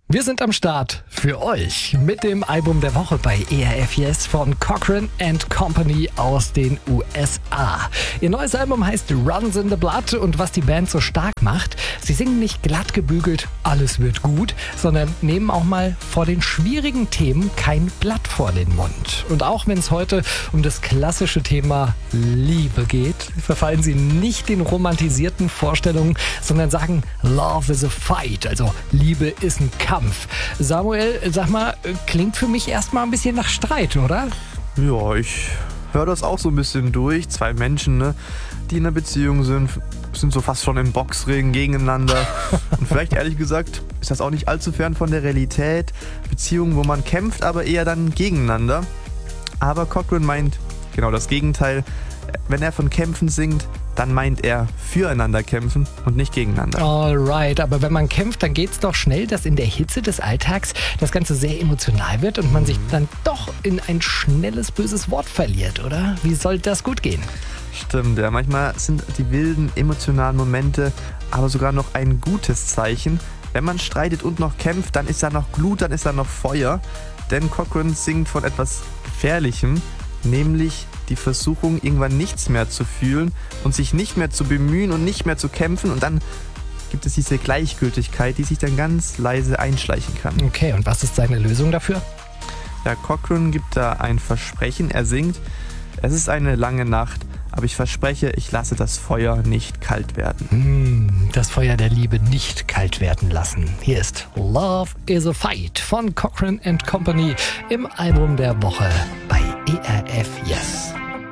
Wir sind am Start für euch mit dem Album der Woche bei ERF Yes von Cochrane & Company aus den USA. Ihr neues Album heißt Runs in the Blood und was die Band so stark macht, sie singen nicht glatt gebügelt, alles wird gut, sondern nehmen auch mal vor den schwierigen Themen kein Blatt vor den Mund. Und auch wenn es heute um das klassische Thema Liebe geht, verfallen sie nicht den romantisierten Vorstellungen, sondern sagen, Love is a fight, also Liebe ist ein Kampf. Samuel, sag mal, klingt für mich erstmal ein bisschen nach Streit, oder? Ja, ich höre das auch so ein bisschen durch. Zwei Menschen, ne, die in einer Beziehung sind so fast schon im Boxring gegeneinander. Und vielleicht ehrlich gesagt ist das auch nicht allzu fern von der Realität. Beziehungen, wo man kämpft, aber eher dann gegeneinander. Aber Cochrane meint genau das Gegenteil. Wenn er von Kämpfen singt, dann meint er füreinander kämpfen und nicht gegeneinander. Alright, aber wenn man kämpft, dann geht's doch schnell, dass in der Hitze des Alltags das Ganze sehr emotional wird und man sich dann doch in ein schnelles, böses Wort verliert, oder? Wie soll das gut gehen? Stimmt, ja. Manchmal sind die wilden, emotionalen Momente aber sogar noch ein gutes Zeichen. Wenn man streitet und noch kämpft, dann ist da noch Glut, dann ist da noch Feuer. Denn Cochrane singt von etwas Gefährlichem, nämlich die Versuchung, irgendwann nichts mehr zu fühlen und sich nicht mehr zu bemühen und nicht mehr zu kämpfen. Und dann gibt es diese Gleichgültigkeit, die sich dann ganz leise einschleichen kann. Okay, und was ist seine Lösung dafür? Ja, Cochrane gibt da ein Versprechen. Er singt, es ist eine lange Nacht, aber ich verspreche, ich lasse das Feuer nicht kalt werden. Das Feuer der Liebe nicht kalt werden lassen. Hier ist Love is a Fight von Cochrane & Company im Album der Woche bei ERF Yes.